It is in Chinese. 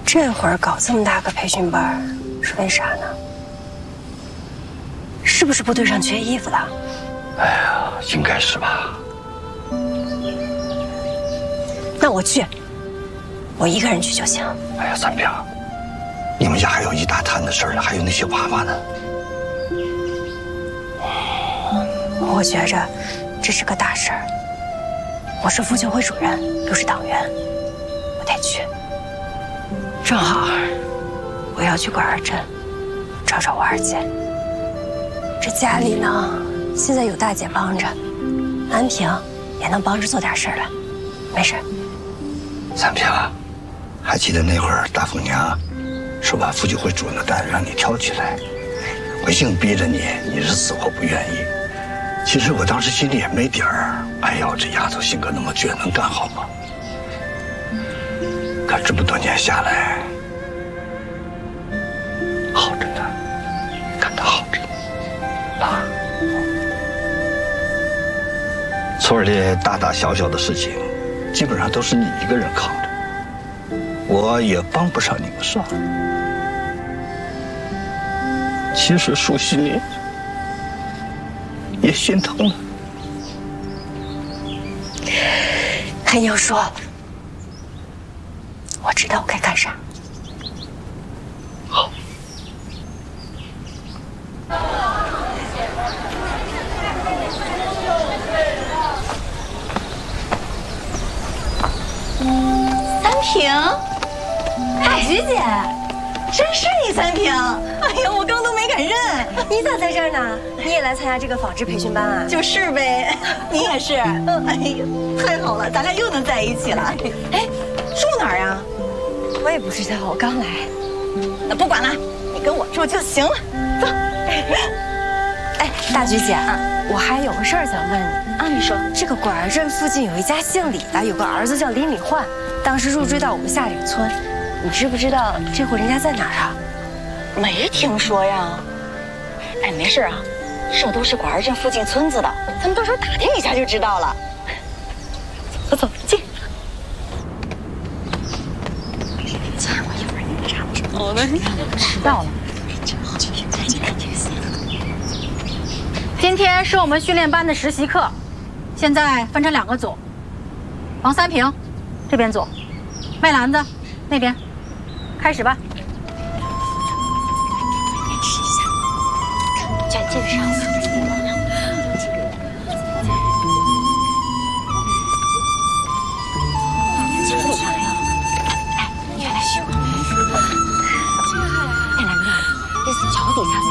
这会儿搞这么大个培训班，是为啥呢？是不是部队上缺衣服了？ 哎呀，应该是吧。 那我去，我一个人去就行。 哎呀，三平，你们家还有一大摊的事儿呢，还有那些娃娃呢。 我觉着这是个大事儿。我是妇救会主任，又是党员，我得去。正好，我要去管儿镇找找我二姐。这家里呢，现在有大姐帮着，安平也能帮着做点事儿了，没事。 三平，还记得那会儿大凤娘说把妇救会主任的担子让你挑起来，我硬逼着你，你是死活不愿意。其实我当时心里也没底儿，哎呦，这丫头性格那么倔，能干好吗？可这么多年下来，好着呢，干得好着呢，啊！村里大大小小的事情，基本上都是你一个人扛着，我也帮不上你个啥。其实熟悉你，也心疼了。 黑妞说：“我知道我该干啥。” 好。 三平，大菊姐，真是你三平！哎呀，我刚都没敢认。 你咋在这儿呢？你也来参加这个纺织培训班啊？ 就是呗，你也是。哎呀，太好了，咱俩又能在一起了。哎，住哪儿呀？ 我也不知道，我刚来。 那不管了，你跟我住就行了。走。 哎，大菊姐啊，我还有个事儿想问你啊，你说。 这个管儿镇附近有一家姓李的，有个儿子叫李敏焕，当时入赘到我们下岭村。你知不知道这户人家在哪儿啊？ 没听说呀。哎，没事啊，这都是管儿镇附近村子的，咱们到时候打听一下就知道了。走走，进。见我一会儿你查不着。好的，迟到了。 今天是我们训练班的实习课，现在分成2个组，王三平这边组，麦兰子那边，开始吧。 展介绍。